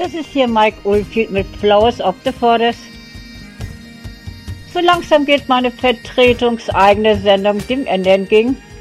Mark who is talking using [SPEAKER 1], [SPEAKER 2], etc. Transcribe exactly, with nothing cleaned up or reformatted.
[SPEAKER 1] Das ist hier Mike Oldfield mit Flowers of the Forest. So langsam geht meine vertretungseigene Sendung dem Ende entgegen.